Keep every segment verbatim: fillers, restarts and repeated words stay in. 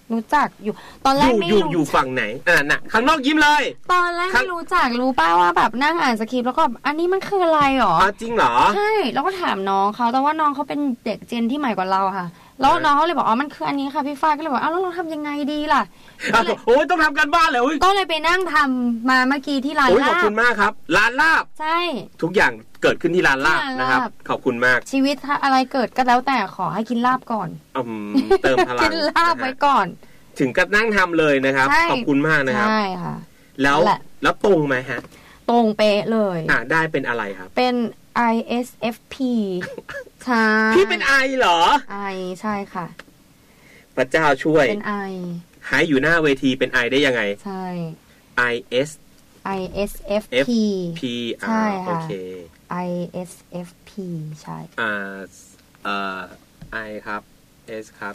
รู้จักอยู่ตอนแรกไม่รู้อยู่ฝั่งไหนอ่าน่ะข้างนอกยิ้มเลยตอนแรกไม่รู้จักรู้ป่ะว่าแบบนั่งอ่านสคริปต์แล้วก็อันนี้มันคืออะไรหรอจริงเหรอใช่แล้วก็ถามน้องเขาแต่ว่าน้องเขาเป็นเด็กเจนที่ใหม่กว่าเราค่ะแล้วน้องเขาเลยบอกอ๋อมันคืออันนี้ค่ะพี่ฟ้าก็เลยบอกอ้าวแล้วเราทำยังไงดีล่ะโอ้ยต้องทำกันบ้านเลยก็เลยไปนั่งทำมาเมื่อกี้ที่ร้านลาบขอบคุณมากครับร้านลาบใช่ทุกอย่างเกิดขึ้นที่ร้านลาบนะครับขอบคุณมากชีวิตอะไรเกิดก็แล้วแต่ขอให้กินลาบก่อนเติมพลังกินลาบไว้ก่อนถึงกับนั่งทำเลยนะครับขอบคุณมากนะครับใช่ค่ะแล้วแล้วตรงไหมฮะตรงเป๊ะเลยอ่าได้เป็นอะไรครับเป็น ไอ เอส เอฟ พี ใช่พี่เป็น I เหรอ I ใช่ค่ะพระเจ้าช่วยเป็น I หายอยู่หน้าเวทีเป็น I ได้ยังไงใช่ I S I S F P P ใช่ค่ะโอเค I S F P ใช่อ่าเอ่อ I ครับ S ครับ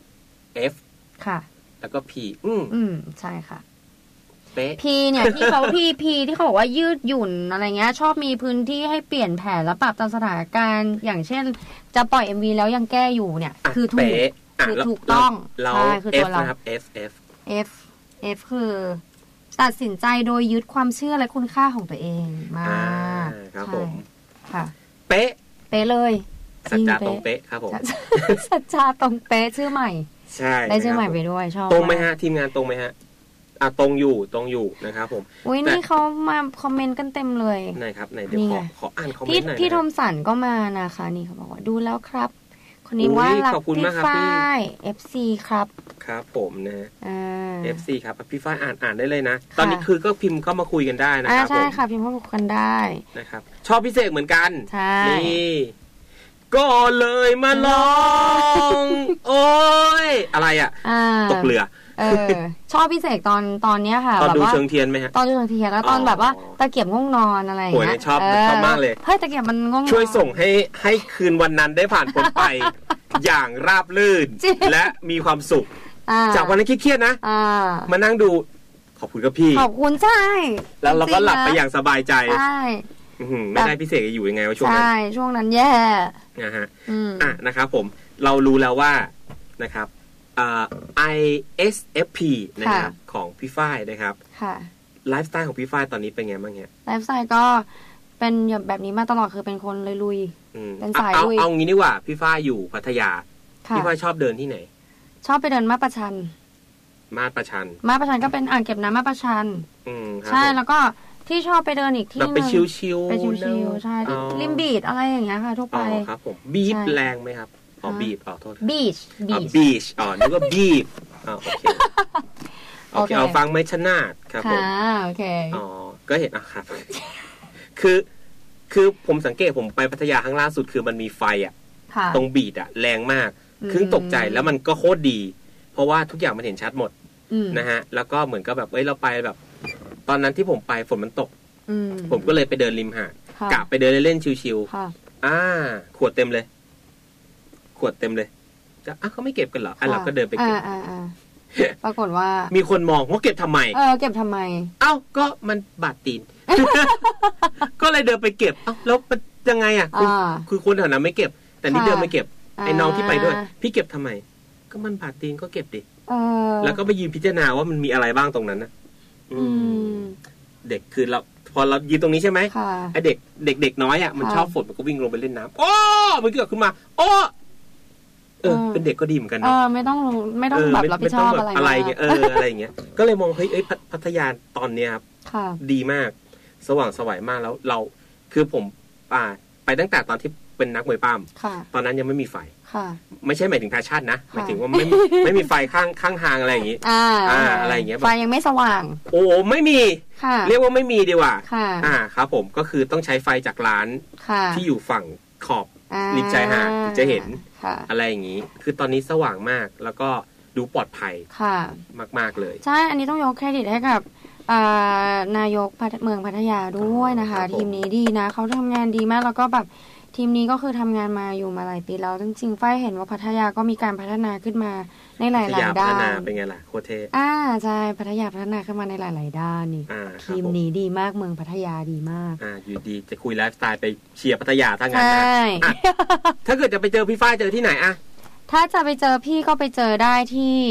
F ค่ะแล้วก็ P อืมอืมใช่ค่ะเป๊ะ P เนี่ยที่เขา P P ที่เขาบอกว่ายืดหยุ่นอะไรเงี้ยชอบมีพื้นที่ให้เปลี่ยนแผนและปรับตามสถานการณ์อย่างเช่นจะปล่อย เอ็ม วี แล้วยังแก้อยู่เนี่ยคือถูกคือถูกต้องใช่คือตัวเรา F F F F F คือตัดสินใจโดยยึดความเชื่อและคุณค่าของตัวเองมากครับผมค่ะเป๊ะเป๊ะเลยสัจจาตรงเป๊ะครับผมสัจจาตรงเป๊ะชื่อใหม่ใช่ได้ชื่อใหม่ไปด้วยชอบตรงไหมฮะทีมงานตรงไหมฮะอ่ะตรงอยู่ตรงอยู่นะครับผมอุ้ยนี่เขามาคอมเมนต์กันเต็มเลยไหนครับไหนเดี๋ยวขอขออ่านคอมเมนต์หน่อยพี่ทอมสันก็มานะคะนี่เขาบอกว่าดูแล้วครับคนนี้ว่ารักพี่ฝ้าย เอฟ ซี ครับครับผมนะอ่า เอฟ ซี ครับพี่ฝ้ายอ่านอ่านได้เลยนะตอนนี้คือก็พิมพ์เข้ามาคุยกันได้นะครับผมใช่ค่ะพิมพ์เข้ามาคุยกันได้นะครับชอบพิเศษเหมือนกันใช่นี่ก็เลยมาลองโอ้ยอะไรอ่ะตกเรือเออชอบพิเศษตอนตอนเนี้ยค่ะตอนดูเชิงเทียนไหมฮะตอนดูเชิงเทียนแล้วตอนแบบว่าตะเกียบง่วงนอนอะไรอย่างเงี้ยชอบชอบมากเลยเฮ้ยตะเกียบมันง่วงช่วยส่งให้ให้คืนวันนั้นได้ผ่านพ้นไปอย่างราบรื่นและมีความสุขจากวันนั้นเครียดๆนะมานั่งดูขอบคุณครับพี่ขอบคุณใช่แล้วเราก็หลับไปอย่างสบายใจใช่ไม่ได้พิเศษอยู่ยังไงวะช่วงนั้นใช่ช่วงนั้นแย่นะฮะอ่ะนะครับผมเรารู้แล้วว่านะครับไอ เอส เอฟ พี นะครับของพี่ฝ้ายนะครับไลฟ์สไตล์ของพี่ฝ้ายตอนนี้เป็นไงบ้างเนี่ยไลฟ์สไตล์ก็เป็นแบบนี้มาตลอดคือเป็นคนลุยๆเป็นสายลุยเอางี้ดีกว่าพี่ฝ้ายอยู่พัทยาพี่ฝ้ายชอบเดินที่ไหนชอบไปเดินมาประชันมาประชันมาประชันก็เป็นอ่างเก็บน้ำมาประชันใช่แล้วก็ที่ชอบไปเดินอีกที่นึงไปชิลๆไปชิลๆใช่ริมบีชอะไรอย่างเงี้ยค่ะทั่วไปครับผมบีบแรงไหมครับอ๋อบีบอ๋อโทษบีชบีชบีชอ๋อนึกว่าบีบอ๋อโอเคโอเคเอาฟังไหมชนาดครับผมโอเคอ๋อก็เห็นอ่ะครับคือคือผมสังเกตผมไปพัทยาครั้งล่าสุดคือมันมีไฟอ่ะตรงบีชอ่ะแรงมากคือตกใจแล้วมันก็โคตรดีเพราะว่าทุกอย่างมันเห็นชัดหมดนะฮะแล้วก็เหมือนกับแบบเอ้ยเราไปแบบตอนนั้นที่ผมไปฝนมันตกผมก็เลยไปเดินริมหาดกะไปเดินเล่นชิวๆอ่าขวดเต็มเลยขวดเต็มเลยจะอ่ะเขาไม่เก็บกันเหรออ่ะเราก็เดินไปเก็บปรากฏว่ามีคนมองว่าเก็บทำไมเออเก็บทำไมเอ้าก็มันบาดตีน ก็เลยเดินไปเก็บเอ้าแล้วมันยังไงอ่ะคือคือคนแถวนั้นไม่เก็บแต่นี่เดินไปเก็บไอ้น้องที่ไปด้วยพี่เก็บทำไมก็มันบาดตีนก็เก็บดิแล้วก็ไปยืนพิจารณาว่ามันมีอะไรบ้างตรงนั้นนะเด็กคือเราพอเรายืนตรงนี้ใช่ไหมไอเด็กเด็กเด็กน้อยอ่ะมันชอบฝนมันก็วิ่งลงไปเล่นน้ำโอ้มันเกิดขึ้นมาโอ้เออเป็นเด็กก็ดีเหมือนกันนะเออไม่ต้องไม่ต้องแบบรับผิดชอบอะไรอะไรเงี้ยเอออะไรเงี้ยก็เลยมองเฮ้ยพัทยาตอนเนี้ยครับดีมากสว่างไสวมากแล้วเราคือผมอ่าไปตั้งแต่ตอนที่เป็นนักมวยปล้ำตอนนั้นยังไม่มีไฟไม่ใช่หมายถึงแพชชั่นนะหมายถึงว่าไม่ไม่มีไฟข้างข้างทางอะไรอย่างงี้อ่าอะไรอย่างเงี้ยไฟยังไม่สว่างโอ้ไม่มีเรียกว่าไม่มีดีกว่าอ่าครับผมก็คือต้องใช้ไฟจากร้านที่อยู่ฝั่งขอบริมชายหาดถึงจะเห็นอะไรอย่างงี้คือตอนนี้สว่างมากแล้วก็ดูปลอดภัยมากๆเลยใช่อันนี้ต้องยกเครดิตให้กับนายกเมืองพัทยาด้วยนะคะทีมนี้ดีนะเขาทำงานดีมากแล้วก็แบบทีมนี้ก็คือทำงานมาอยู่มาหลายปีแล้วจริงๆฝ้ายเห็นว่าพัทยาก็มีการพัฒนาขึ้นมาในหลายๆด้านพัฒนาเป็นไงล่ะโคเทอ่าใช่พัทยาพัฒนาขึ้นมาในหลายๆด้านนี่ทีมนี้ดีมากเมืองพัทยาดีมากอ่าอยู่ดีจะคุยไลฟ์สไตล์ไปเชียร์พัทยาทั้งนั้นนะถ้าเกิดจะไปเจอพี่ฝ้ายเจอที่ไหนอะถ้าจะไปเจอพี่ก็ไปเจอได้ที่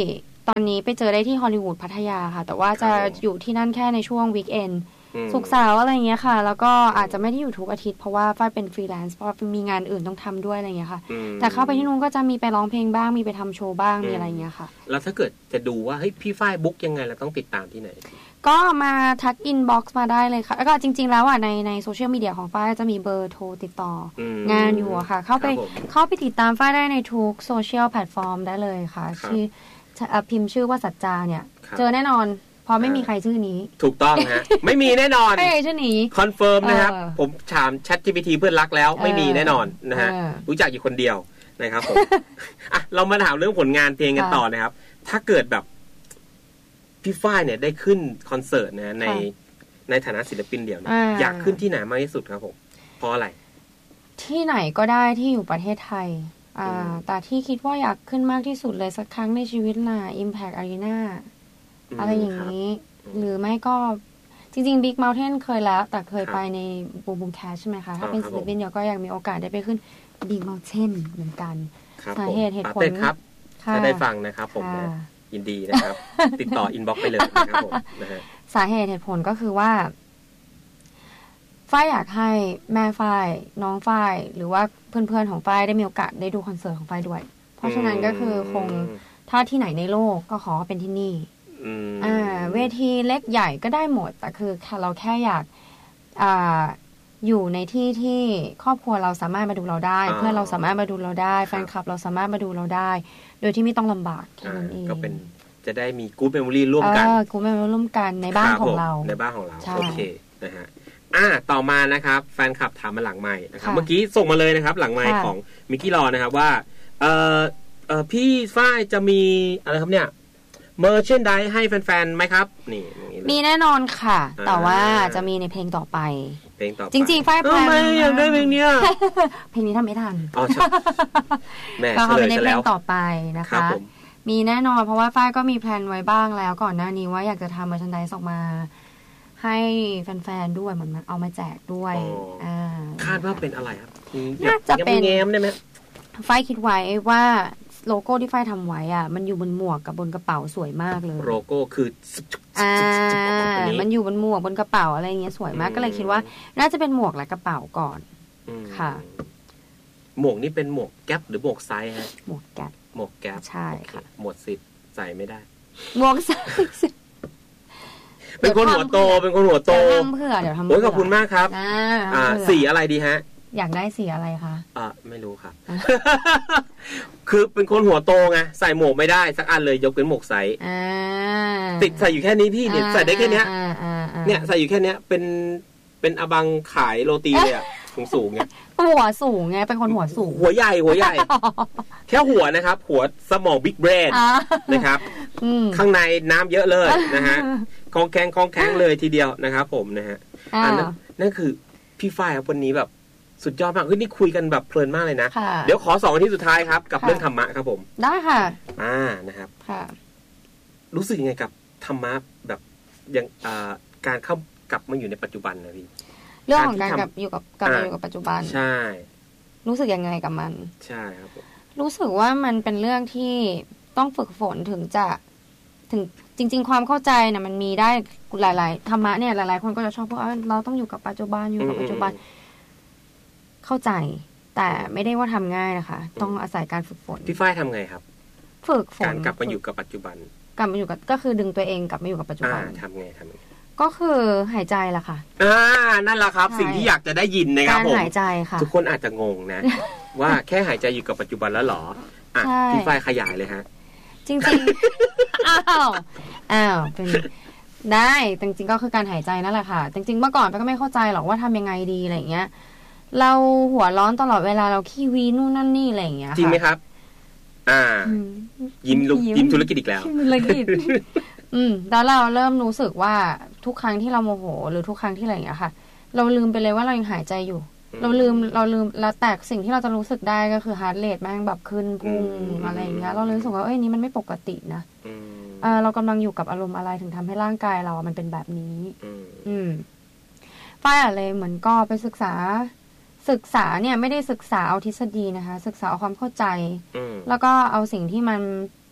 ตอนนี้ไปเจอได้ที่ฮอลลีวูดพัทยาค่ะแต่ว่าจะอยู่ที่นั่นแค่ในช่วงวีคเอนด์ศุกร์เสาร์อะไรเงี้ยค่ะแล้วก็อาจจะไม่ได้อยู่ทุกอาทิตย์เพราะว่าฝ้ายเป็นฟรีแลนซ์เพราะมีงานอื่นต้องทำด้วยอะไรเงี้ยค่ะแต่เข้าไปที่นู้นก็จะมีไปร้องเพลงบ้างมีไปทำโชว์บ้างมีอะไรเงี้ยค่ะแล้วถ้าเกิดจะดูว่าเฮ้ยพี่ฝ้ายบุ๊กยังไงเราต้องติดตามที่ไหนก็มาทักอินบ็อกซ์มาได้เลยค่ะแล้วก็จริงๆแล้วอ่ะในในโซเชียลมีเดียของฝ้ายจะมีเบอร์โทรติดต่องานอยู่อะค่ะเข้าไปเข้าไปติดตามฝ้ายได้ในทุกโซเชียลแพลตฟอร์มได้เลยค่ะที่พิมพ์ชื่อว่าสัจจาเนี่ยเจอแน่นอนเพราะไม่มีใครชื่อนี้ถูกต้องฮะไม่มีแน่นอนไม่มีชื่อนี้คอนเฟิร์มนะครับผมถาม ChatGPT เพื่อนรักแล้วไม่มีแน่นอนนะฮะรู้จักอยู่คนเดียวนะครับผมอ่ะเรามาถามเรื่องผลงานเพลงกันต่อนะครับถ้าเกิดแบบพี่ฝ้ายเนี่ยได้ขึ้นคอนเสิร์ตนะในในฐานะศิลปินเดี่ยวเนี่ยอยากขึ้นที่ไหนมากที่สุดครับผมเพราะอะไรที่ไหนก็ได้ที่อยู่ประเทศไทยอ่าแต่ที่คิดว่าอยากขึ้นมากที่สุดเลยสักครั้งในชีวิตน่ะ Impact Arena อะไรอย่างนี้หรือไม่ก็จริงๆ Big Mountain เคยแล้วแต่เคยไปใน Boom Boom Cash ใช่ไหมคะถ้าเป็นศิลปินเดี่ยวก็อยากมีโอกาสได้ไปขึ้น Big Mountain เหมือนกันสาเหตุเหตุผลครับถ้าได้ฟังนะครับผมนะยินดีนะครับติดต่ออินบ็อกซ์ไปเลยนะครับผมนะฮะสาเหตุเหตุผลก็คือว่าฝ้ายอยากให้แม่ฝ้ายน้องฝ้ายหรือว่าเพื่อนๆของฝ้ายได้มีโอกาสได้ดูคอนเสิร์ตของฝ้ายด้วยเพราะฉะนั้นก็คือคงถ้าที่ไหนในโลกก็ขอเป็นที่นี่อ่าเวทีเล็กใหญ่ก็ได้หมดแต่คือเราแค่อยากอ่าอยู่ในที่ที่ครอบครัวเราสามารถมาดูเราได้เพื่อนเราสามารถมาดูเราได้แฟนคลับเราสามารถมาดูเราได้โดยที่ไม่ต้องลำบากแค่นั้นเองก็เป็นจะได้มีกู๊ดเมมโมรี่ร่วมกันกู๊ดเมมโมรี่ร่วมกันในบ้านของเราในบ้านของเราโอเคนะฮะอ่าต่อมานะครับแฟนคลับถามมาหลังไมค์นะครับเมื่อกี้ส่งมาเลยนะครับหลังไมค์ของมิกกี้รอนะครับว่าเอ่อเอ่อพี่ฝ้ายจะมีอะไรครับเนี่ยเมอร์เชนไดให้แฟนๆไหมครับนี่มีแน่นอนค่ะแต่ว่าจะมีในเพลงต่อไปเพลงต่อไปจริงๆฝ้ายแพลนไม่อยากได้เพลงเนี้ยเพลงนี้ทำไม่ทันอ๋อใช่แม่ก็เอาเป็นในเพลงต่อไปนะคะมีแน่นอนเพราะว่าฝ้ายก็มีแพลนไว้บ้างแล้วก่อนหน้านี้ว่าอยากจะทำเมอร์เชนไดออกมาให้แฟนๆด้วยเหมือนมันเอามาแจกด้วยอ่าคาดว่าเป็นอะไรครับน่าจะเป็นแง้มได้ไหมฝ้ายคิดไว้ว่าโลโก้ที่ฝ้ายทำไว้อ่ะมันอยู่บนหมวกกับบนกระเป๋าสวยมากเลยโลโก้คืออ่ามันอยู่บนหมวกบนกระเป๋าอะไรเงี้ยสวยมากก็เลยคิดว่าน่าจะเป็นหมวกและกระเป๋าก่อนค่ะหมวกนี่เป็นหมวกแก๊ปหรือหมวกไซส์ฮะหมวกแก๊ปหมวกแก๊ปใช่ค่ะหมวกสิทธิ์ใส่ไม่ได้หมวกไซส์เป็นคนหัวโตเป็นคนหัวโตเดี๋ยวทำเผื่อเดี๋ยวทำเผื่อโอ้ยขอบคุณมากครับอ่าสีอะไรดีฮะอยากได้สีอะไรคะอ่าไม่รู้ครับคือเป็นคนหัวโตไงใส่หมวกไม่ได้สักอันเลยยกเป็นหมวกใสติดใส่อยู่แค่นี้พี่เนี่ยใส่ได้แค่นี้เนี่ยใส่อยู่แค่นี้เป็นเป็นอบังขายโรตีเลยอะสูงสูงไงหัวสูงไงเป็นคนหัวสูงหัวใหญ่หัวใหญ่แค่หัวนะครับหัวสมองบิ๊กเบรนนะครับข้างในน้ำเยอะเลยนะฮะคองแข็งคองแข็งเลยทีเดียวนะครับผมนะฮะอันนั้นนั่นคือพี่ฝ้ายครับวันนี้แบบสุดยอดมากเฮ้ยนี่คุยกันแบบเพลินมากเลยนะเดี๋ยวขอสองนาทีสุดท้ายครับกับเรื่องธรรมะครับผมได้ค่ะอ่านะครับค่ะรู้สึกยังไงกับธรรมะแบบอย่างการเข้ากลับมาอยู่ในปัจจุบันนะพี่เรื่องของการกลับอยู่กับกลับมาอยู่กับปัจจุบันใช่รู้สึกยังไงกับมันใช่ครับผมรู้สึกว่ามันเป็นเรื่องที่ต้องฝึกฝนถึงจะถึงจริงๆความเข้าใจนะมันมีได้หลายๆธรรมะเนี่ยหลายๆคนก็จะชอบพูดว่าเราต้องอยู่กับปัจจุบันอยู่กับปัจจุบันเข้าใจแต่ไม่ได้ว่าทำง่ายนะคะต้องอาศัยการฝึกฝนพี่ฝ้ายทำไงครับฝึกฝนการกลับมาอยู่กับปัจจุบันกลับมาอยู่กับก็คือดึงตัวเองกลับมาอยู่กับปัจจุบันทำไงทำไงก็คือหายใจล่ะค่ะอ่านั่นแหละครับสิ่งที่อยากจะได้ยินนะครับผมการหายใจค่ะทุกคนอาจจะงงนะว่าแค่หายใจอยู่กับปัจจุบันแล้วหรออ่ะพี่ฝ้ายขยายเลยฮะจริงๆอ้าวอ้าวเป็นได้จริงๆก็คือการหายใจนั่นแหละค่ะจริงๆเมื่อก่อนก็ไม่เข้าใจหรอกว่าทำยังไงดีอะไรอย่างเงี้ยเราหัวร้อนตลอดเวลาเราขี้วีนู่นนั่นนี่อะไรอย่างเงี้ยจริงไหมครับอ่ายิ้มยิ้มธุรกิจอีกแล้วธุรกิจอืมแล้วเราเริ่มรู้สึกว่าทุกครั้งที่เราโมโหหรือทุกครั้งที่อะไรอย่างเงี้ยค่ะเราลืมไปเลยว่าเรายังหายใจอยู่เราลืมเราลืมแล้วแต่สิ่งที่เราจะรู้สึกได้ก็คือฮาร์ทเรทแม่งแบบขึ้นพุ่งอะไรอย่างเงี้ยเราเลยรู้สึกว่าเอ้ยนี่มันไม่ปกตินะเออเรากำลังอยู่กับอารมณ์อะไรถึงทำให้ร่างกายเรามันเป็นแบบนี้อืมฝ้ายอะไรเหมือนก็ไปศึกษาศึกษาเนี่ยไม่ได้ศึกษาเอาทฤษฎีนะคะศึกษาเอาความเข้าใจแล้วก็เอาสิ่งที่มัน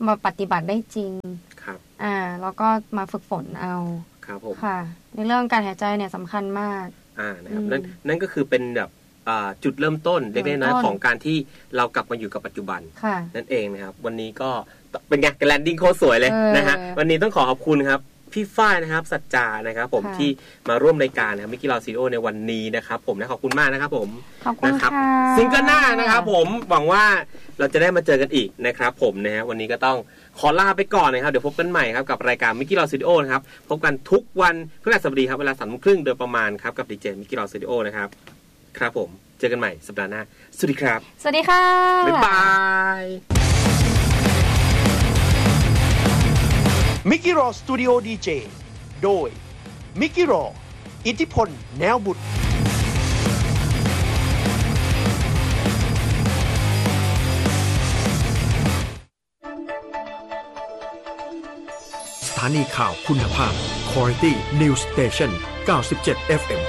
มาปฏิบัติได้จริงครับอ่าแล้วก็มาฝึกฝนเอาครับผมค่ะในเรื่องการหายใจเนี่ยสำคัญมากอ่านะครับนั่นนั่นก็คือเป็นแบบจุดเริ่มต้นเล็กๆน้อยๆของการที่เรากลับมาอยู่กับปัจจุบันนั่นเองนะครับวันนี้ก็เป็นไงแลนดิ้งโคตรสวยเลยนะฮะวันนี้ต้องขอขอบคุณครับพี่ฝ้ายนะครับสัจจานะครับผมที่มาร่วมรายการนะครับมิกกี้ลาวซีโอในวันนี้นะครับผมนะขอบคุณมากนะครับผมขอบคุณค่ะซิงเกิลหน้านะครับผมหวังว่าเราจะได้มาเจอกันอีกนะครับผมนะฮะวันนี้ก็ต้องขอลาไปก่อนนะครับเดี๋ยวพบกันใหม่ครับกับรายการมิกกี้ลาวซีโอนะครับพบกันทุกวันพฤหัสบดีครับเวลาสามโมงครึ่งโดยประมาณครับกับดีเจมิกกี้ลาวซีโอนะครับครับผมเจอกันใหม่สัปดาห์หน้าสวัสดีครับสวัสดีค่ะบ๊ายบายมิกกี้รอสตูดิโอดีเจโดยมิกกี้รออิทธิพลแนวบุตรสถานีข่าวคุณภาพ Quality News Station เก้าสิบเจ็ด เอฟ เอ็ม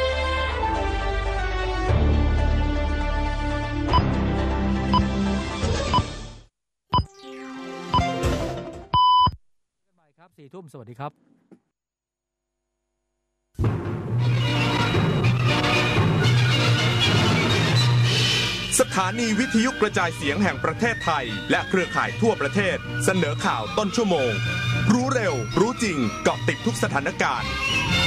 สี่ทุ่มสวัสดีครับสถานีวิทยุกระจายเสียงแห่งประเทศไทยและเครือข่ายทั่วประเทศเสนอข่าวต้นชั่วโมงรู้เร็วรู้จริงเกาะติดทุกสถานการณ์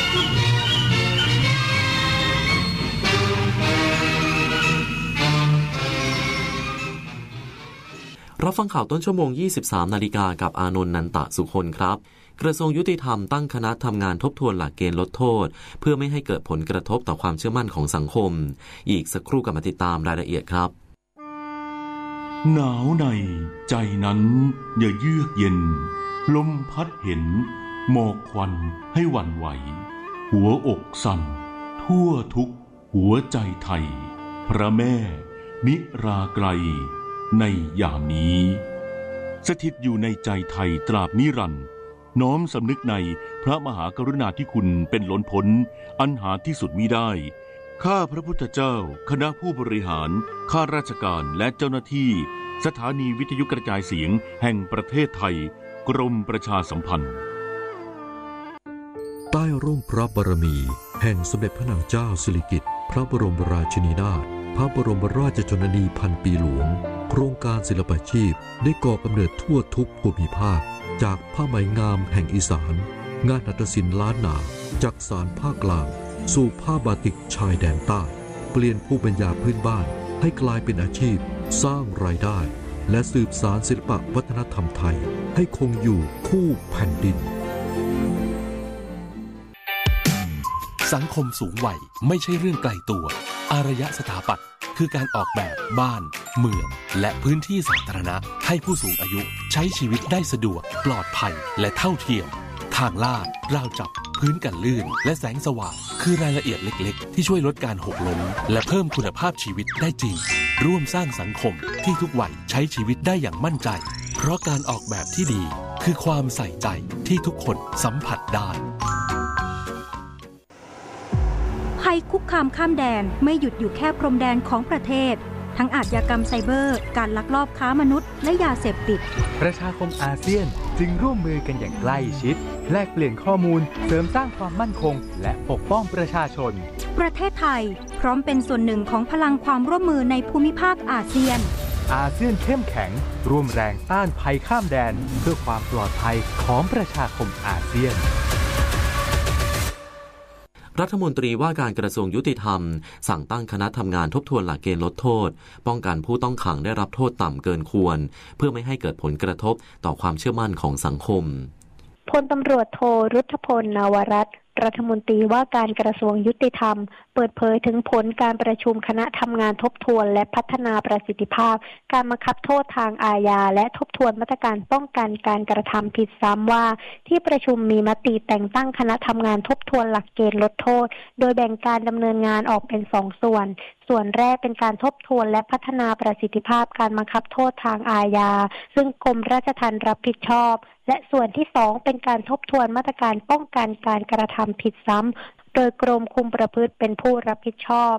รับฟังข่าวต้นชั่วโมง ยี่สิบสาม นาฬิกากับอานนท์ นันตะสุคนครับกระทรวงยุติธรรมตั้งคณะทำงานทบทวนหลักเกณฑ์ลดโทษเพื่อไม่ให้เกิดผลกระทบต่อความเชื่อมั่นของสังคมอีกสักครู่กลับมาติดตามรายละเอียดครับหนาวในใจนั้นอย่าเยือกเย็นลมพัดเห็นหมอกควันให้หวั่นไหวหัวอกสั่นทั่วทุกหัวใจไทยพระแม่นิราไกลในยามนี้สถิตอยู่ในใจไทยตราบนิรันดร์น้อมสำนึกในพระมหากรุณาธิคุณเป็นล้นพ้นอันหาที่สุดมิได้ข้าพระพุทธเจ้าคณะผู้บริหารข้าราชการและเจ้าหน้าที่สถานีวิทยุกระจายเสียงแห่งประเทศไทยกรมประชาสัมพันธ์ใต้ร่มพระบารมีแห่งสมเด็จพระนางเจ้าสิริกิติ์พระบรมราชินีนาถพระบรมราชชนนีพันปีหลวงโครงการศิลปาชีพได้ก่อกำเนิดทั่วทุกภูมิภาคจากผ้าไหมงามแห่งอีสานงานหัตถศิลป์ล้านนาจากสานภาคกลางสู่ผ้าบาติกชายแดนใต้เปลี่ยนภูมิปัญญาพื้นบ้านให้กลายเป็นอาชีพสร้างรายได้และสืบสานศิลปวัฒนธรรมไทยให้คงอยู่คู่แผ่นดินสังคมสูงวัยไม่ใช่เรื่องไกลตัวอารยสถาปัตย์คือการออกแบบบ้านเมืองและพื้นที่สาธารณะให้ผู้สูงอายุใช้ชีวิตได้สะดวกปลอดภัยและเท่าเทียมทางลาดราวจับพื้นกันลื่นและแสงสว่างคือรายละเอียดเล็กๆที่ช่วยลดการหกล้มและเพิ่มคุณภาพชีวิตได้จริงร่วมสร้างสังคมที่ทุกวัยใช้ชีวิตได้อย่างมั่นใจเพราะการออกแบบที่ดีคือความใส่ใจที่ทุกคนสัมผัสได้ภัยคุกคามข้ามแดนไม่หยุดอยู่แค่พรมแดนของประเทศทั้งอาชญากรรมไซเบอร์การลักลอบค้ามนุษย์และยาเสพติดประชาคมอาเซียนจึงร่วมมือกันอย่างใกล้ชิดแลกเปลี่ยนข้อมูลเสริมสร้างความมั่นคงและปกป้องประชาชนประเทศไทยพร้อมเป็นส่วนหนึ่งของพลังความร่วมมือในภูมิภาคอาเซียนอาเซียนเข้มแข็งร่วมแรงต้านภัยข้ามแดนเพื่อความปลอดภัยของประชาคมอาเซียนรัฐมนตรีว่าการกระทรวงยุติธรรมสั่งตั้งคณะทำงานทบทวนหลักเกณฑ์ลดโทษป้องกันผู้ต้องขังได้รับโทษต่ำเกินควรเพื่อไม่ให้เกิดผลกระทบต่อความเชื่อมั่นของสังคมพลตำรวจโทรุทธพลนาวรัตน์รัฐมนตรีว่าการกระทรวงยุติธรรมเปิดเผยถึงผลการประชุมคณะทำงานทบทวนและพัฒนาประสิทธิภาพการบังคับโทษทางอาญาและทบทวนมาตรการป้องกันการกระทำผิดซ้ำว่าที่ประชุมมีมติแต่งตั้งคณะทำงานทบทวนหลักเกณฑ์ลดโทษโดยแบ่งการดำเนินงานออกเป็นสองส่วนส่วนแรกเป็นการทบทวนและพัฒนาประสิทธิภาพการบังคับโทษทางอาญาซึ่งกรมราชทัณฑ์รับผิดชอบและส่วนที่สองเป็นการทบทวนมาตรการป้องกันการกระทำผิดซ้ำโดยกรมคุมประพฤติเป็นผู้รับผิดชอบ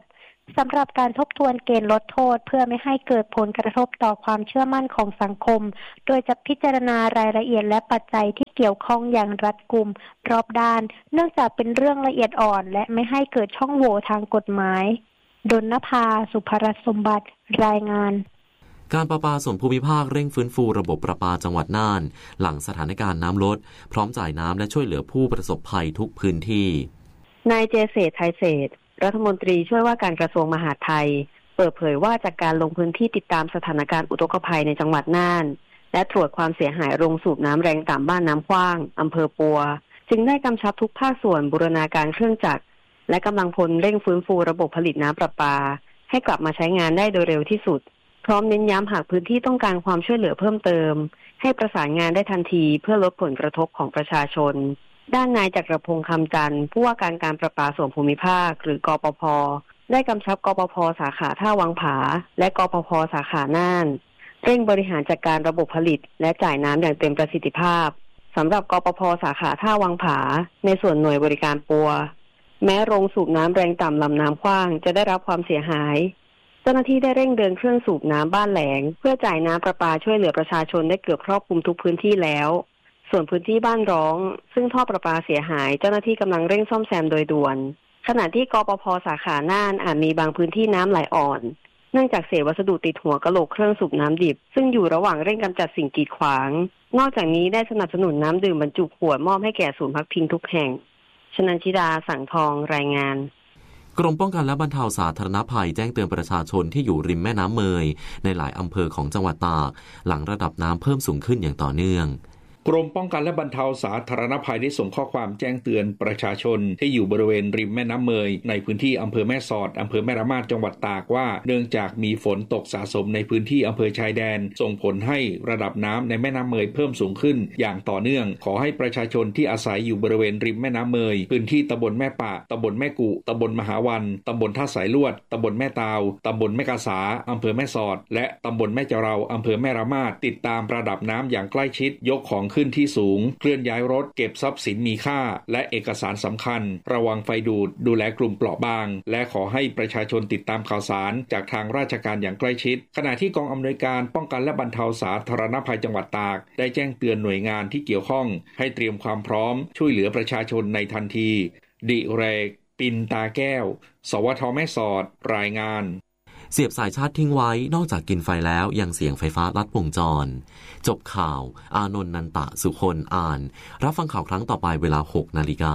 สำหรับการทบทวนเกณฑ์ลดโทษเพื่อไม่ให้เกิดผลกระทบต่อความเชื่อมั่นของสังคมโดยจะพิจารณารายละเอียดและปัจจัยที่เกี่ยวข้องอย่างรัดกุมรอบด้านเนื่องจากเป็นเรื่องละเอียดอ่อนและไม่ให้เกิดช่องโหว่ทางกฎหมายดลนภาสุภรัตน์สมบัติรายงานการประปาส่วนภูมิภาคเร่งฟื้นฟูระบบประปาจังหวัดน่านหลังสถานการณ์น้ำลดพร้อมจ่ายน้ำและช่วยเหลือผู้ประสบภัยทุกพื้นที่นายเจเศษไทยเศษรัฐมนตรีช่วยว่าการกระทรวงมหาดไทยเปิดเผยว่าจากการลงพื้นที่ติดตามสถานการณ์อุทกภัยในจังหวัดน่านและตรวจความเสียหายโรงสูบน้ำแรงต่ำบ้านน้ำขว้างอำเภอปัวจึงได้กำชับทุกภาคส่วนบูรณาการเครื่องจักรและกำลังพลเร่งฟื้นฟูระบบผลิตน้ำประปาให้กลับมาใช้งานได้โดยเร็วที่สุดพร้อมเน้นย้ำหากพื้นที่ต้องการความช่วยเหลือเพิ่มเติมให้ประสานงานได้ทันทีเพื่อลดผลกระทบของประชาชนด้านนายจักรพงษ์คำจันทร์ผู้ว่าการการประปาส่วนภูมิภาคหรือกปภ.ได้กำชับกปภ.สาขาท่าวังผาและกปภ.สาขาน่านเร่งบริหารจัดการระบบผลิตและจ่ายน้ำอย่างเต็มประสิทธิภาพสำหรับกปภ.สาขาท่าวังผาในส่วนหน่วยบริการปัวแม้โรงสูบน้ำแรงต่ำลำน้ำขว้างจะได้รับความเสียหายเจ้าหน้าที่ได้เร่งเดินเครื่องสูบน้ำบ้านแหลงเพื่อจ่ายน้ำประปาช่วยเหลือประชาชนได้เกือบครอบคลุมทุกพื้นที่แล้วส่วนพื้นที่บ้านร้องซึ่งท่อประปาเสียหายเจ้าหน้าที่กำลังเร่งซ่อมแซมโดยด่วนขณะที่กปภ.สาขาน่านอาจมีบางพื้นที่น้ำไหลอ่อนเนื่องจากเศษวัสดุติดหัวกะโหลกเครื่องสูบน้ำดิบซึ่งอยู่ระหว่างเร่งกำจัดสิ่งกีดขวางนอกจากนี้ได้สนับสนุนน้ำดื่มบรรจุขวดมอบให้แก่ศูนย์พักพิงทุกแห่งชนันชิดาสังทองรายงานกรมป้องกันและบรรเทาสาธารณภัยแจ้งเตือนประชาชนที่อยู่ริมแม่น้ำเมยในหลายอำเภอของจังหวัดตากหลังระดับน้ำเพิ่มสูงขึ้นอย่างต่อเนื่องกรมป้องกันและบรรเทาสาธารณภัยได้ส่งข้อความแจ้งเตือนประชาชนที่อยู่บริเวณริมแม่น้ำเมยในพื้นที่อำเภอแม่สอดอำเภอแม่ระมาดจังหวัดตากว่าเนื่องจากมีฝนตกสะสมในพื้นที่อำเภอชายแดนส่งผลให้ระดับน้ำในแม่น้ำเมยเพิ่มสูงขึ้นอย่างต่อเนื่องขอให้ประชาชนที่อาศัยอยู่บริเวณริมแม่น้ำเมยพื้นที่ตำบลแม่ปะตำบลแม่กุตำบลมหาวันตำบลท่าสายลวดตำบลแม่ตาวตำบลแม่กาสาอำเภอแม่สอดและตำบลแม่เจราอำเภอแม่ระมาดติดตามระดับน้ำอย่างใกล้ชิดยกของขึ้นที่สูงเคลื่อนย้ายรถเก็บทรัพย์สินมีค่าและเอกสารสำคัญระวังไฟดูดดูแลกลุ่มเปราะบางและขอให้ประชาชนติดตามข่าวสารจากทางราชการอย่างใกล้ชิดขณะที่กองอำนวยการป้องกันและบรรเทาสาธารณภัยจังหวัดตากได้แจ้งเตือนหน่วยงานที่เกี่ยวข้องให้เตรียมความพร้อมช่วยเหลือประชาชนในทันทีดิเรกปินตาแก้วสวท.แม่สอดรายงานเสียบสายชาร์จทิ้งไว้นอกจากกินไฟแล้วยังเสี่ยงไฟฟ้าลัดวงจรจบข่าวอานนท์นันตะสุคนอ่านรับฟังข่าวครั้งต่อไปเวลา หกนาฬิกา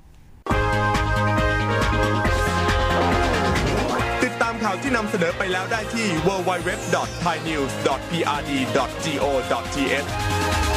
ติดตามข่าวที่นำเสนอไปแล้วได้ที่ ดับเบิลยู ดับเบิลยู ดับเบิลยู ดอท ไทยนิวส์ ดอท พี อาร์ ดี ดอท โจ ดอท ที เอช